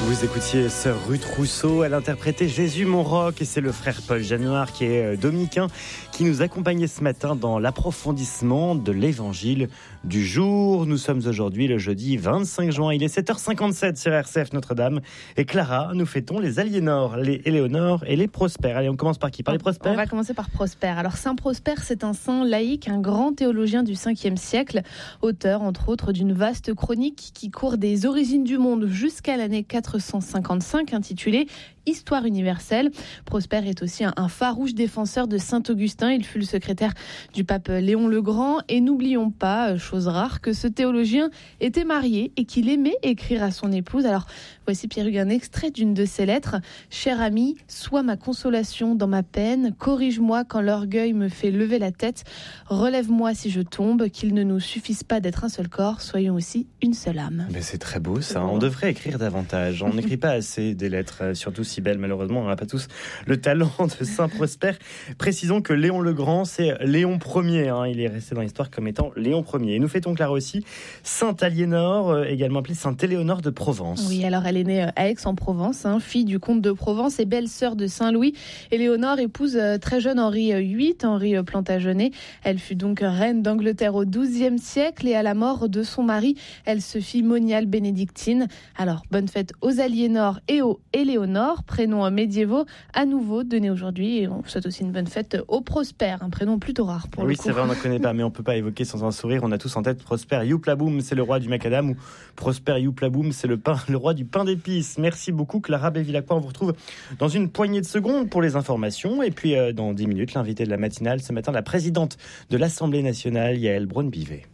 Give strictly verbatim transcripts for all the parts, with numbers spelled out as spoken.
Vous écoutiez Sœur Ruth Rousseau, elle interprétait Jésus mon roc et c'est le frère Paul Januard qui est dominicain qui nous accompagnait ce matin dans l'approfondissement de l'évangile du jour. Nous sommes aujourd'hui le jeudi vingt-cinq juin, il est sept heures cinquante-sept sur R C F Notre-Dame et Clara, nous fêtons les Aliénor, les Éléonore et les Prosper. Allez, on commence par qui? Par les Prosper? On va commencer par Prosper. Alors Saint Prosper, c'est un saint laïque, un grand théologien du cinquième siècle, auteur entre autres d'une vaste chronique qui court des origines du monde jusqu'à l'année quatre cent cinquante-cinq intitulée Histoire universelle. Prosper est aussi un, un farouche défenseur de Saint-Augustin. Il fut le secrétaire du pape Léon le Grand. Et n'oublions pas, chose rare, que ce théologien était marié et qu'il aimait écrire à son épouse. Alors, voici Pierre Hugues un extrait d'une de ses lettres. « Cher ami, sois ma consolation dans ma peine. Corrige-moi quand l'orgueil me fait lever la tête. Relève-moi si je tombe. Qu'il ne nous suffise pas d'être un seul corps. Soyons aussi une seule âme. » Mais c'est très beau ça. On devrait écrire davantage. On n'écrit pas assez des lettres, surtout si belle, malheureusement, on n'a pas tous le talent de Saint Prosper. Précisons que Léon le Grand, c'est Léon Ier. Hein. Il est resté dans l'histoire comme étant Léon Ier. Et nous fêtons Clara aussi Sainte Aliénor, euh, également appelée Sainte Éléonore de Provence. Oui, alors elle est née à Aix-en-Provence, hein, fille du comte de Provence et belle-sœur de Saint-Louis. Éléonore épouse euh, très jeune Henri huit, Henri euh, Plantagenet. Elle fut donc reine d'Angleterre au douzième siècle et à la mort de son mari, elle se fit moniale bénédictine. Alors, bonne fête aux Aliénor et aux Éléonore, prénoms médiévaux à nouveau donnés aujourd'hui, et on souhaite aussi une bonne fête au Prosper, un prénom plutôt rare pour oui, le coup. Oui, c'est vrai, on n'en connaît pas, mais on ne peut pas évoquer sans un sourire. On a tous en tête Prosper Youplaboum, c'est le roi du macadam, ou Prosper Youplaboum, c'est le, pain, le roi du pain d'épices. Merci beaucoup Clara Bévilacqua. On vous retrouve dans une poignée de secondes pour les informations, et puis euh, dans dix minutes, l'invité de la matinale, ce matin, la présidente de l'Assemblée nationale, Yaël Braun-Pivet.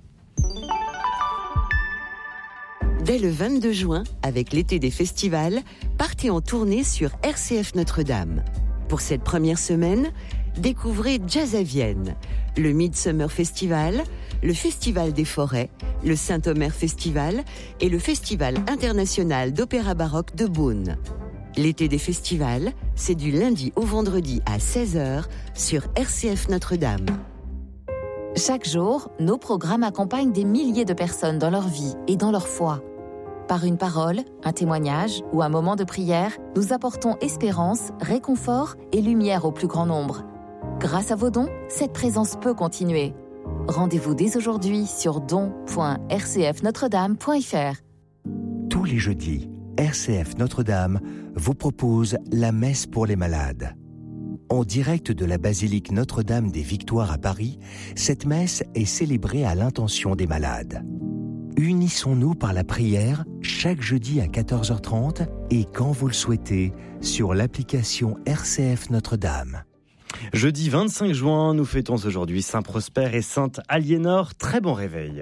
Dès le vingt-deux juin, avec l'été des festivals, partez en tournée sur R C F Notre-Dame. Pour cette première semaine, découvrez Jazz à Vienne, le Midsummer Festival, le Festival des Forêts, le Saint-Omer Festival et le Festival international d'opéra baroque de Beaune. L'été des festivals, c'est du lundi au vendredi à seize heures sur R C F Notre-Dame. Chaque jour, nos programmes accompagnent des milliers de personnes dans leur vie et dans leur foi. Par une parole, un témoignage ou un moment de prière, nous apportons espérance, réconfort et lumière au plus grand nombre. Grâce à vos dons, cette présence peut continuer. Rendez-vous dès aujourd'hui sur don point r c f notre dame point f r. Tous les jeudis, R C F Notre-Dame vous propose la messe pour les malades. En direct de la basilique Notre-Dame des Victoires à Paris, cette messe est célébrée à l'intention des malades. Unissons-nous par la prière chaque jeudi à quatorze heures trente et quand vous le souhaitez sur l'application R C F Notre-Dame. Jeudi vingt-cinq juin, nous fêtons aujourd'hui Saint Prosper et Sainte Aliénor. Très bon réveil.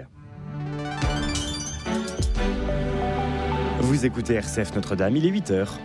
Vous écoutez R C F Notre-Dame, il est huit heures.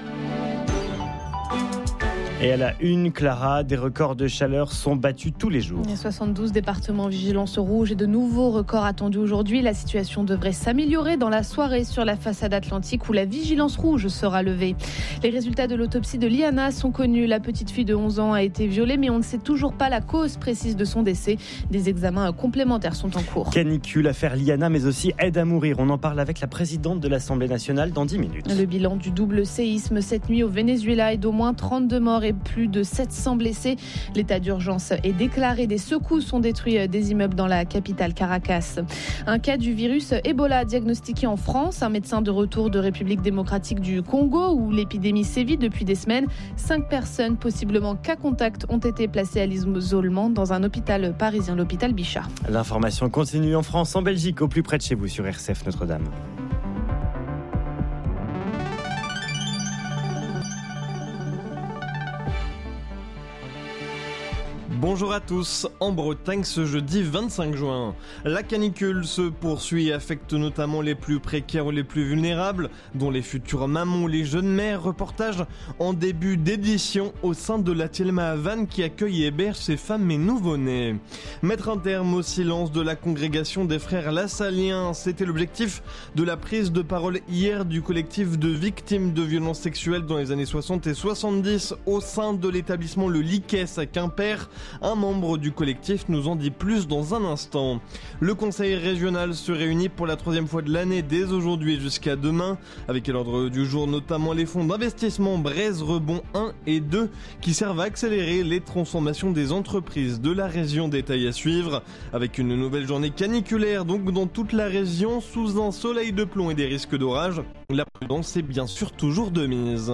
Et à la une, Clara, des records de chaleur sont battus tous les jours. Il y a soixante-douze départements en vigilance rouge et de nouveaux records attendus aujourd'hui. La situation devrait s'améliorer dans la soirée sur la façade atlantique où la vigilance rouge sera levée. Les résultats de l'autopsie de Liana sont connus. La petite fille de onze ans a été violée, mais on ne sait toujours pas la cause précise de son décès. Des examens complémentaires sont en cours. Canicule, affaire Liana, mais aussi aide à mourir. On en parle avec la présidente de l'Assemblée nationale dans dix minutes. Le bilan du double séisme cette nuit au Venezuela est d'au moins trente-deux morts et plus de sept cents blessés. L'état d'urgence est déclaré. Des secousses ont détruit des immeubles dans la capitale Caracas. Un cas du virus Ebola diagnostiqué en France. Un médecin de retour de République démocratique du Congo où l'épidémie sévit depuis des semaines. Cinq personnes, possiblement cas contact, ont été placées à l'isolement dans un hôpital parisien, l'hôpital Bichat. L'information continue en France, en Belgique, au plus près de chez vous sur R C F Notre-Dame. Bonjour à tous, en Bretagne ce jeudi vingt-cinq juin. La canicule se poursuit et affecte notamment les plus précaires ou les plus vulnérables, dont les futures mamans ou les jeunes mères. Reportage en début d'édition au sein de la Thielma à Vannes qui accueille et héberge ces femmes et nouveau-nés. Mettre un terme au silence de la congrégation des frères Lassaliens, c'était l'objectif de la prise de parole hier du collectif de victimes de violences sexuelles dans les années soixante et soixante-dix au sein de l'établissement Le Liquès à Quimper. Un membre du collectif nous en dit plus dans un instant. Le conseil régional se réunit pour la troisième fois de l'année dès aujourd'hui jusqu'à demain, avec à l'ordre du jour notamment les fonds d'investissement Braise Rebond un et deux qui servent à accélérer les transformations des entreprises de la région. Détail à suivre, avec une nouvelle journée caniculaire donc dans toute la région sous un soleil de plomb et des risques d'orage. La prudence est bien sûr toujours de mise.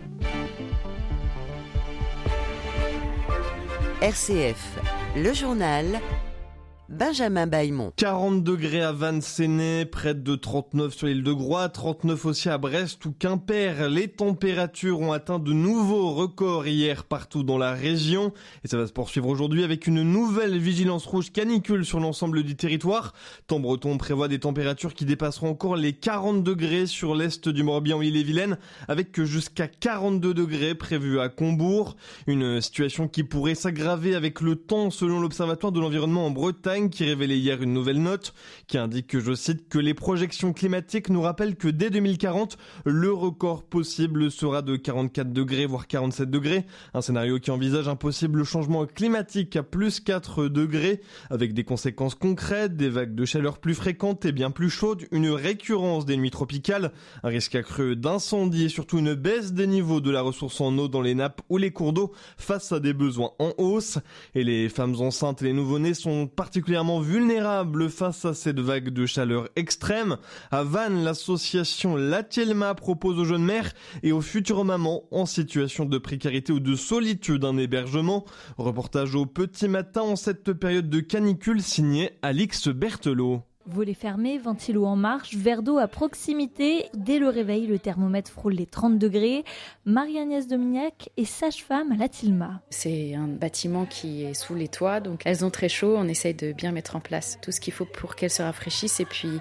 R C F, le journal, Benjamin Bailmont. quarante degrés à Vannes-Séné, près de trente-neuf sur l'île de Groix, trente-neuf aussi à Brest ou Quimper. Les températures ont atteint de nouveaux records hier partout dans la région. Et ça va se poursuivre aujourd'hui avec une nouvelle vigilance rouge canicule sur l'ensemble du territoire. Temps breton prévoit des températures qui dépasseront encore les quarante degrés sur l'est du Morbihan ou Ille-et-Vilaine, avec jusqu'à quarante-deux degrés prévus à Combourg. Une situation qui pourrait s'aggraver avec le temps selon l'Observatoire de l'environnement en Bretagne, qui révélait hier une nouvelle note qui indique que, je cite, que les projections climatiques nous rappellent que dès deux mille quarante, le record possible sera de quarante-quatre degrés, voire quarante-sept degrés. Un scénario qui envisage un possible changement climatique à plus quatre degrés, avec des conséquences concrètes, des vagues de chaleur plus fréquentes et bien plus chaudes, une récurrence des nuits tropicales, un risque accru d'incendie et surtout une baisse des niveaux de la ressource en eau dans les nappes ou les cours d'eau face à des besoins en hausse. Et les femmes enceintes et les nouveau-nés sont particulièrement particulièrement vulnérables face à cette vague de chaleur extrême. À Vannes, l'association La Tielma propose aux jeunes mères et aux futures mamans en situation de précarité ou de solitude un hébergement. Reportage au petit matin en cette période de canicule signé Alix Berthelot. Volets fermés, ventilo en marche, verre d'eau à proximité. Dès le réveil, le thermomètre frôle les trente degrés. Marie-Agnès Dominiac est sage-femme à la Tilma. C'est un bâtiment qui est sous les toits, donc elles ont très chaud. On essaye de bien mettre en place tout ce qu'il faut pour qu'elles se rafraîchissent et puis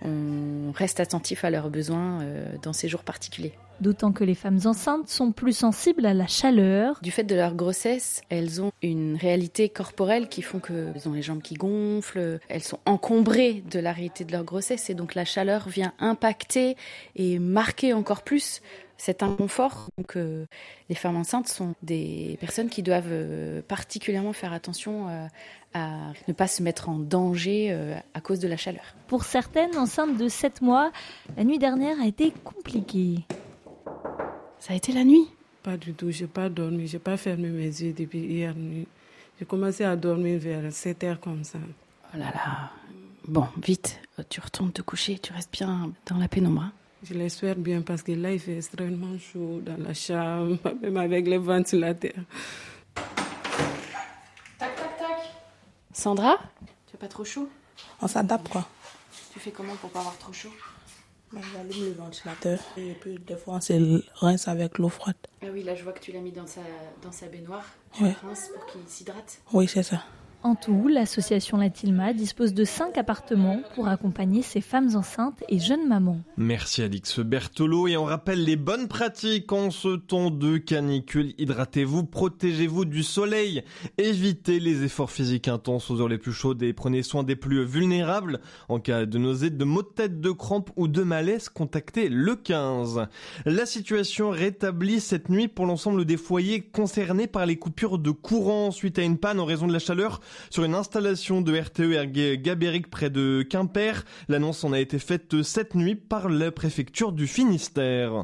on reste attentif à leurs besoins dans ces jours particuliers. D'autant que les femmes enceintes sont plus sensibles à la chaleur. Du fait de leur grossesse, elles ont une réalité corporelle qui font qu'elles ont les jambes qui gonflent, elles sont encombrées de la réalité de leur grossesse et donc la chaleur vient impacter et marquer encore plus cet inconfort. Donc euh, les femmes enceintes sont des personnes qui doivent euh, particulièrement faire attention euh, à ne pas se mettre en danger euh, à cause de la chaleur. Pour certaines enceintes de sept mois, la nuit dernière a été compliquée. Ça a été la nuit? Pas du tout, je n'ai pas dormi, je n'ai pas fermé mes yeux depuis hier nuit. J'ai commencé à dormir vers sept heures comme ça. Oh là là. Bon, vite, tu retournes te coucher, tu restes bien dans la pénombre. Hein? Je l'espère bien parce que là, il fait extrêmement chaud dans la chambre, même avec les ventilateurs. Tac, tac, tac. Sandra, tu n'as pas trop chaud? On s'adapte quoi. Tu fais comment pour pas avoir trop chaud? J'allume le ventilateur et puis des fois on se rince avec l'eau froide. Ah oui, là je vois que tu l'as mis dans sa, dans sa baignoire. Tu ouais. rinces pour qu'il s'hydrate. Oui, c'est ça. En tout, l'association La Tilma dispose de cinq appartements pour accompagner ces femmes enceintes et jeunes mamans. Merci Alix Berthelot et on rappelle les bonnes pratiques en ce temps de canicule. Hydratez-vous, protégez-vous du soleil, évitez les efforts physiques intenses aux heures les plus chaudes et prenez soin des plus vulnérables. En cas de nausée, de maux de tête, de crampes ou de malaise, contactez le quinze. La situation rétablie cette nuit pour l'ensemble des foyers concernés par les coupures de courant suite à une panne en raison de la chaleur sur une installation de R T E Ergué Gabéric près de Quimper. L'annonce en a été faite cette nuit par la préfecture du Finistère.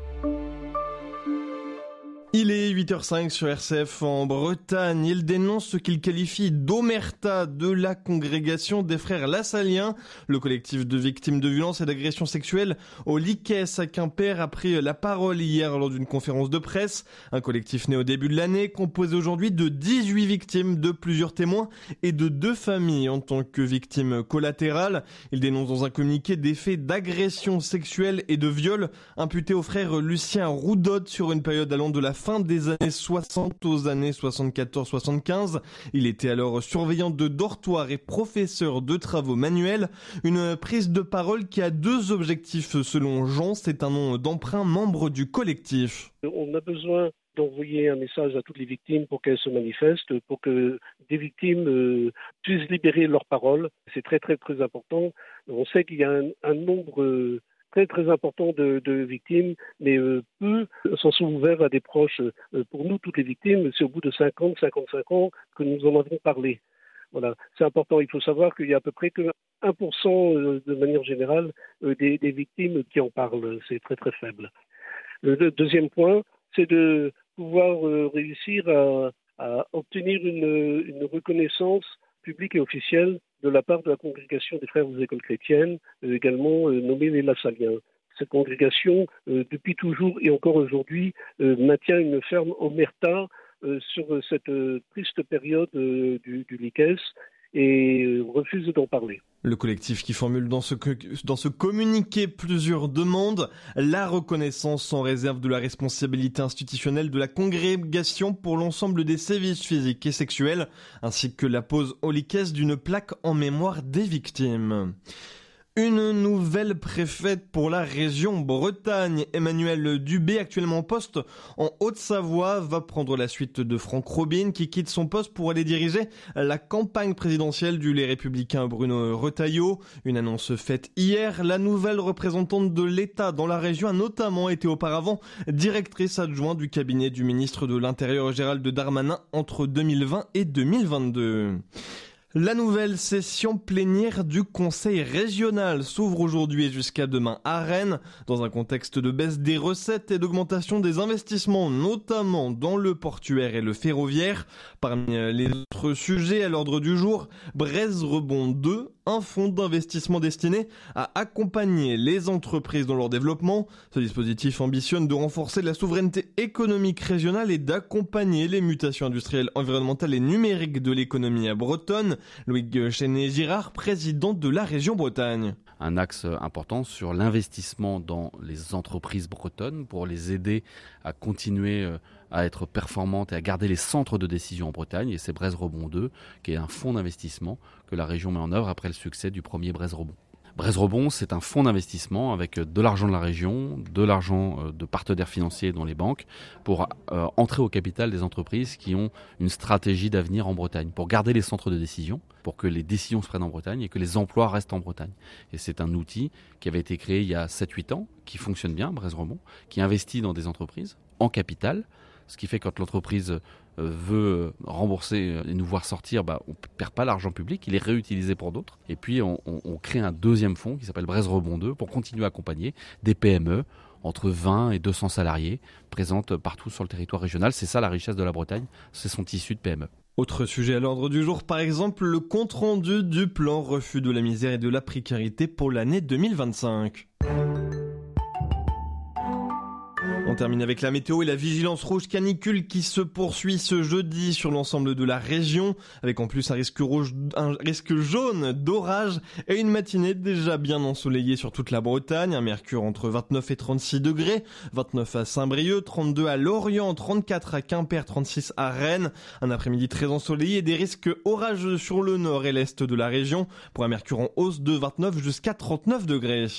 Il est huit heures cinq sur R C F en Bretagne. Il dénonce ce qu'il qualifie d'omerta de la congrégation des frères Lassaliens. Le collectif de victimes de violences et d'agressions sexuelles au Liquès à Quimper a pris la parole hier lors d'une conférence de presse. Un collectif né au début de l'année, composé aujourd'hui de dix-huit victimes, de plusieurs témoins et de deux familles en tant que victimes collatérales. Il dénonce dans un communiqué des faits d'agression sexuelle et de viol imputés au frère Lucien Roudot sur une période allant de la fin des années soixante aux années soixante-quatorze soixante-quinze. Il était alors surveillant de dortoir et professeur de travaux manuels. Une prise de parole qui a deux objectifs selon Jean. C'est un nom d'emprunt membre du collectif. On a besoin d'envoyer un message à toutes les victimes pour qu'elles se manifestent, pour que des victimes euh, puissent libérer leurs paroles. C'est très très très important. On sait qu'il y a un, un nombre euh, très très important de, de victimes, mais euh, peu s'en sont ouverts à des proches. Euh, pour nous, toutes les victimes, c'est au bout de cinquante, cinquante-cinq ans que nous en avons parlé. Voilà, c'est important. Il faut savoir qu'il y a à peu près que un pour cent euh, de manière générale euh, des, des victimes qui en parlent. C'est très très faible. Le deuxième point, c'est de pouvoir euh, réussir à, à obtenir une, une reconnaissance publique et officielle de la part de la congrégation des frères des écoles chrétiennes, euh, également euh, nommée les Lassaliens. Cette congrégation, euh, depuis toujours et encore aujourd'hui, euh, maintient une ferme omerta euh, sur cette euh, triste période euh, du, du Lycée et euh, refuse d'en parler. Le collectif qui formule dans ce, dans ce communiqué plusieurs demandes, la reconnaissance sans réserve de la responsabilité institutionnelle de la congrégation pour l'ensemble des sévices physiques et sexuels, ainsi que la pose au Lycée d'une plaque en mémoire des victimes. Une nouvelle préfète pour la région Bretagne, Emmanuelle Dubé, actuellement en poste en Haute-Savoie, va prendre la suite de Franck Robine qui quitte son poste pour aller diriger la campagne présidentielle du Les Républicains Bruno Retailleau. Une annonce faite hier. La nouvelle représentante de l'État dans la région a notamment été auparavant directrice adjointe du cabinet du ministre de l'Intérieur Gérald Darmanin entre deux mille vingt et deux mille vingt-deux. La nouvelle session plénière du Conseil régional s'ouvre aujourd'hui et jusqu'à demain à Rennes, dans un contexte de baisse des recettes et d'augmentation des investissements, notamment dans le portuaire et le ferroviaire. Parmi les autres sujets à l'ordre du jour, Braize Rebond deux, un fonds d'investissement destiné à accompagner les entreprises dans leur développement. Ce dispositif ambitionne de renforcer la souveraineté économique régionale et d'accompagner les mutations industrielles, environnementales et numériques de l'économie à bretonne. Louis Chenet-Girard, président de la région Bretagne. Un axe important sur l'investissement dans les entreprises bretonnes pour les aider à continuer à être performantes et à garder les centres de décision en Bretagne. Et c'est Braize Rebond deux, qui est un fonds d'investissement que la région met en œuvre après le succès du premier Braize Rebond. Braize Rebond, c'est un fonds d'investissement avec de l'argent de la région, de l'argent de partenaires financiers dont les banques, pour euh, entrer au capital des entreprises qui ont une stratégie d'avenir en Bretagne, pour garder les centres de décision, pour que les décisions se prennent en Bretagne et que les emplois restent en Bretagne. Et c'est un outil qui avait été créé il y a sept huit ans, qui fonctionne bien, Braize Rebond, qui investit dans des entreprises en capital, ce qui fait que quand l'entreprise veut rembourser et nous voir sortir, bah, on ne perd pas l'argent public, il est réutilisé pour d'autres. Et puis on, on, on crée un deuxième fonds qui s'appelle Braize Rebond deux pour continuer à accompagner des P M E entre vingt et deux cents salariés présentes partout sur le territoire régional. C'est ça la richesse de la Bretagne, c'est son tissu de P M E. Autre sujet à l'ordre du jour, par exemple, le compte-rendu du plan refus de la misère et de la précarité pour l'année deux mille vingt-cinq. On termine avec la météo et la vigilance rouge canicule qui se poursuit ce jeudi sur l'ensemble de la région, avec en plus un risque rouge, un risque jaune d'orage et une matinée déjà bien ensoleillée sur toute la Bretagne. Un mercure entre vingt-neuf et trente-six degrés, vingt-neuf à Saint-Brieuc, trente-deux à Lorient, trente-quatre à Quimper, trente-six à Rennes. Un après-midi très ensoleillé et des risques orageux sur le nord et l'est de la région pour un mercure en hausse de vingt-neuf jusqu'à trente-neuf degrés.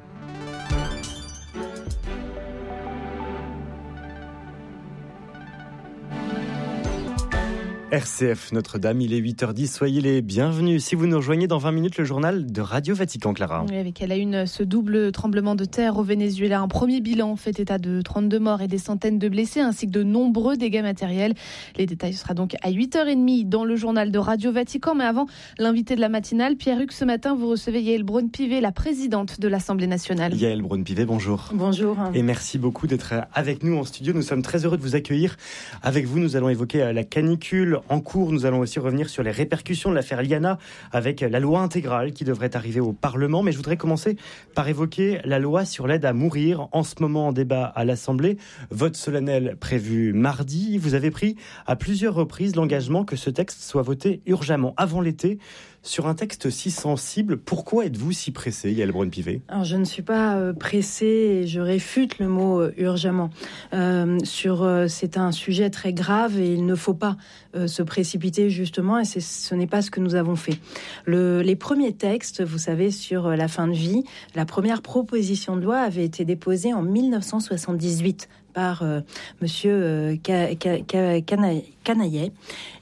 R C F Notre-Dame, il est huit heures dix, soyez les bienvenus. Si vous nous rejoignez dans vingt minutes, le journal de Radio Vatican, Clara. Oui, avec à la une ce double tremblement de terre au Venezuela. Un premier bilan fait état de trente-deux morts et des centaines de blessés, ainsi que de nombreux dégâts matériels. Les détails ce sera donc à huit heures trente dans le journal de Radio Vatican. Mais avant, l'invité de la matinale, Pierre-Hugues, ce matin, vous recevez Yaël Braun-Pivet, la présidente de l'Assemblée nationale. Yaël Braun-Pivet, bonjour. Bonjour. Et merci beaucoup d'être avec nous en studio. Nous sommes très heureux de vous accueillir. Avec vous, nous allons évoquer la canicule en cours. Nous allons aussi revenir sur les répercussions de l'affaire Liana avec la loi intégrale qui devrait arriver au Parlement. Mais je voudrais commencer par évoquer la loi sur l'aide à mourir, en ce moment en débat à l'Assemblée. Vote solennel prévu mardi. Vous avez pris à plusieurs reprises l'engagement que ce texte soit voté urgemment avant l'été. Sur un texte si sensible, pourquoi êtes-vous si pressée, Yaël Braun-Pivet ? Alors, je ne suis pas euh, pressée et je réfute le mot euh, urgemment. Euh, sur, euh, c'est un sujet très grave et il ne faut pas euh, se précipiter justement, et c'est, ce n'est pas ce que nous avons fait. Le, les premiers textes, vous savez, sur euh, la fin de vie, la première proposition de loi avait été déposée en dix-neuf cent soixante-dix-huit par euh, Monsieur euh, Canaillet.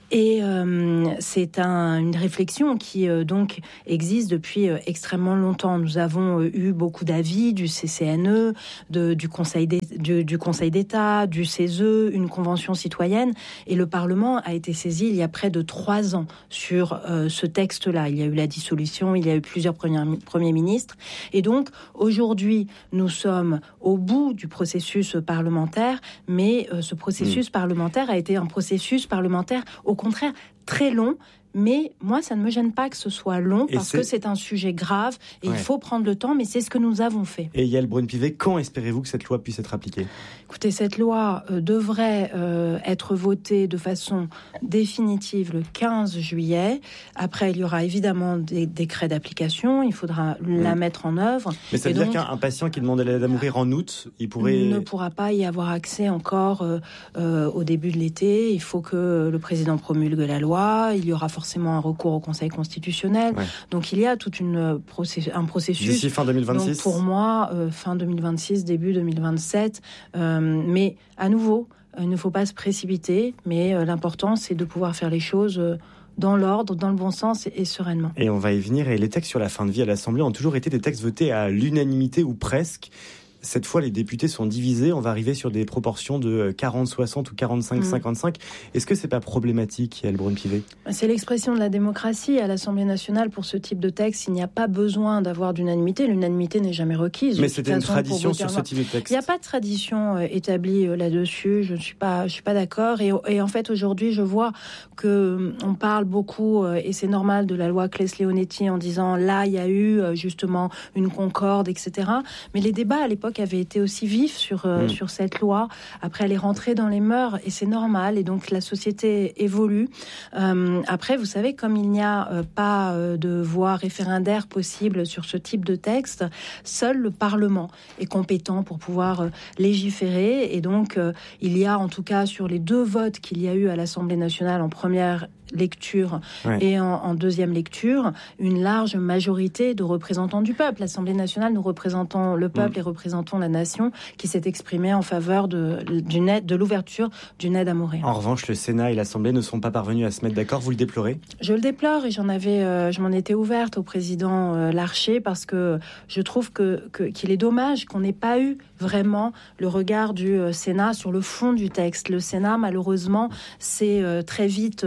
Et euh, c'est un, une réflexion qui euh, donc existe depuis euh, extrêmement longtemps. Nous avons euh, eu beaucoup d'avis du C C N E, de, du, Conseil du, du Conseil d'État, du C E S E, une convention citoyenne, et le Parlement a été saisi il y a près de trois ans sur euh, ce texte-là. Il y a eu la dissolution, il y a eu plusieurs premiers, premiers ministres, et donc aujourd'hui nous sommes au bout du processus parlementaire, mais euh, ce processus mmh. parlementaire a été un processus parlementaire au Au contraire, très long, mais moi, ça ne me gêne pas que ce soit long, et parce c'est... que c'est un sujet grave, et ouais. il faut prendre le temps, mais c'est ce que nous avons fait. Et Yael Braun-Pivet, quand espérez-vous que cette loi puisse être appliquée ? Écoutez, cette loi euh, devrait euh, être votée de façon définitive le quinze juillet. Après, il y aura évidemment des décrets d'application, il faudra mmh. la mettre en œuvre. Mais ça veut donc, dire qu'un patient qui demande l'aide à mourir en août, il pourrait... ne pourra pas y avoir accès encore euh, euh, au début de l'été. Il faut que le président promulgue la loi, il y aura forcément un recours au Conseil constitutionnel. Ouais. Donc il y a toute une process- un processus. D'ici fin deux mille vingt-six. Donc pour moi, euh, fin deux mille vingt-six, début deux mille vingt-sept. Euh, mais à nouveau, euh, il ne faut pas se précipiter, mais euh, l'important c'est de pouvoir faire les choses euh, dans l'ordre, dans le bon sens et, et sereinement. Et on va y venir. Et les textes sur la fin de vie à l'Assemblée ont toujours été des textes votés à l'unanimité ou presque. Cette fois, les députés sont divisés. On va arriver sur des proportions de quarante soixante ou quarante-cinq cinquante-cinq. Mmh. Est-ce que c'est pas problématique, Yael Braun-Pivet ? C'est l'expression de la démocratie. À l'Assemblée nationale, pour ce type de texte, il n'y a pas besoin d'avoir d'unanimité. L'unanimité n'est jamais requise. Mais c'était une tradition sur ce type de texte. Il n'y a pas de tradition euh, établie euh, là-dessus. Je ne suis pas, je suis pas d'accord. Et, et en fait, aujourd'hui, je vois que euh, on parle beaucoup, euh, et c'est normal, de la loi Claes-Leonetti en disant là, il y a eu euh, justement une concorde, et cetera. Mais les débats à l'époque avait été aussi vif sur, euh, mmh. sur cette loi. Après, elle est rentrée dans les mœurs et c'est normal. Et donc, la société évolue. Euh, après, vous savez, comme il n'y a euh, pas euh, de voie référendaire possible sur ce type de texte, seul le Parlement est compétent pour pouvoir euh, légiférer. Et donc, euh, il y a en tout cas sur les deux votes qu'il y a eu à l'Assemblée nationale en première lecture ouais. et en, en deuxième lecture, une large majorité de représentants du peuple. L'Assemblée nationale, nous représentons le peuple mmh. et représentons la nation qui s'est exprimée en faveur de, d'une aide, de l'ouverture d'une aide à mourir. En revanche, le Sénat et l'Assemblée ne sont pas parvenus à se mettre d'accord. Vous le déplorez ? Je le déplore et j'en avais, euh, je m'en étais ouverte au président euh, Larcher parce que je trouve que, que, qu'il est dommage qu'on n'ait pas eu vraiment le regard du euh, Sénat sur le fond du texte. Le Sénat, malheureusement, s'est euh, très vite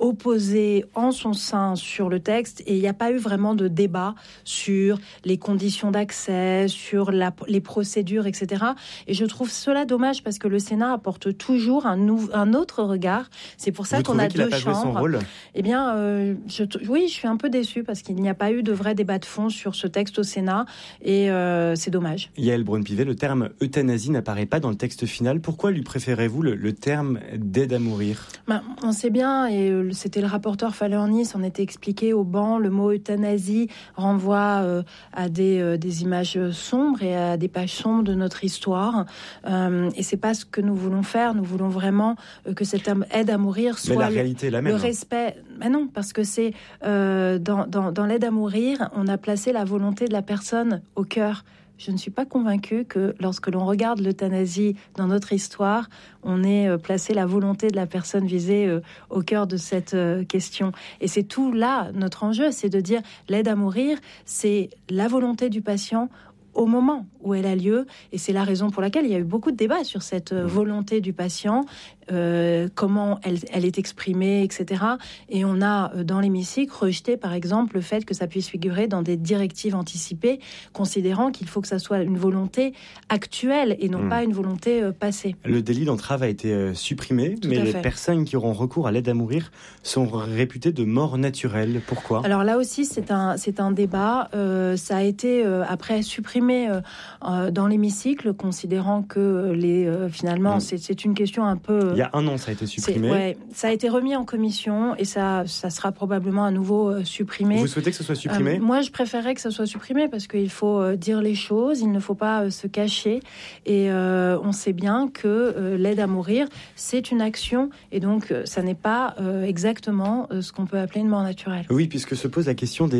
opposé en son sein sur le texte et il n'y a pas eu vraiment de débat sur les conditions d'accès, sur la, les procédures, et cetera. Et je trouve cela dommage parce que le Sénat apporte toujours un, nou- un autre regard. C'est pour ça Vous qu'on a qu'il deux a pas chambres. Joué son rôle ? Eh bien, euh, je, oui, je suis un peu déçue parce qu'il n'y a pas eu de vrai débat de fond sur ce texte au Sénat et euh, c'est dommage. Yael Braun-Pivet, le terme euthanasie n'apparaît pas dans le texte final. Pourquoi lui préférez-vous le, le terme d'aide à mourir ? Ben, on sait bien, et c'était le rapporteur Falorni, s'en était expliqué au banc, le mot euthanasie renvoie euh, à des, euh, des images sombres et à des pages sombres de notre histoire. Euh, et c'est pas ce que nous voulons faire. Nous voulons vraiment euh, que cette aide à mourir soit Mais la réalité est la même, le respect. Mais non, parce que c'est euh, dans, dans, dans l'aide à mourir, on a placé la volonté de la personne au cœur. Je ne suis pas convaincue que lorsque l'on regarde l'euthanasie dans notre histoire, on ait placé la volonté de la personne visée au cœur de cette question. Et c'est tout là, notre enjeu, c'est de dire l'aide à mourir, c'est la volonté du patient au moment où elle a lieu, et c'est la raison pour laquelle il y a eu beaucoup de débats sur cette volonté du patient, euh, comment elle, elle est exprimée, et cetera. Et on a, dans l'hémicycle, rejeté, par exemple, le fait que ça puisse figurer dans des directives anticipées, considérant qu'il faut que ça soit une volonté actuelle et non mmh. pas une volonté euh, passée. Le délit d'entrave a été euh, supprimé, Tout mais les personnes qui auront recours à l'aide à mourir sont réputées de mort naturelle. Pourquoi ? Alors là aussi, c'est un, c'est un débat. Euh, ça a été, euh, après, supprimé Euh, dans l'hémicycle, considérant que les euh, finalement mmh. c'est, c'est une question un peu. Euh, Il y a un an, ça a été supprimé. Ouais, ça a été remis en commission et ça, ça sera probablement à nouveau euh, supprimé. Vous souhaitez que ce soit supprimé ? euh, Moi, je préférerais que ce soit supprimé parce qu'il faut euh, dire les choses, il ne faut pas euh, se cacher. Et euh, on sait bien que euh, l'aide à mourir, c'est une action et donc euh, ça n'est pas euh, exactement euh, ce qu'on peut appeler une mort naturelle. Oui, puisque se pose la question des